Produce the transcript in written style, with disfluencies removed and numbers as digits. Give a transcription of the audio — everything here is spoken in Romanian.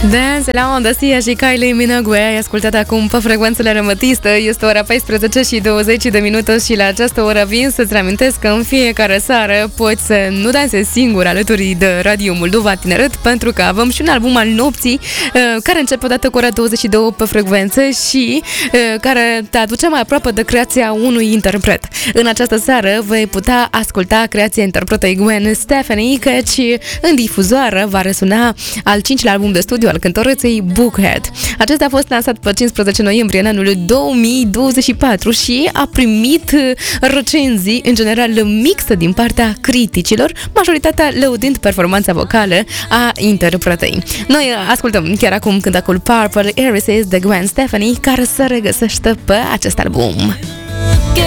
Dance la onda Sia și Kylie Minogue ai ascultat acum pe frecvențele Rămătistă. Este ora 14 și 20 de minute și la această oră vin să-ți reamintesc că în fiecare seară poți să nu dansezi singur alături de Radio Moldova Tineret, pentru că avem și un album al nopții care începe odată cu ora 22 pe frecvență și care te aduce mai aproape de creația unui interpret. În această seară vei putea asculta creația interpretei Gwen Stefani, căci în difuzoară va răsuna al 5-lea album de studiu al cântăreței Bookhead. Acesta a fost lansat pe 15 noiembrie în anul 2024 și a primit recenzii în general mixte din partea criticilor, majoritatea lăudând performanța vocală a interpretei. Noi ascultăm chiar acum cântecul Purple Irises de Gwen Stefani, care se regăsește pe acest album.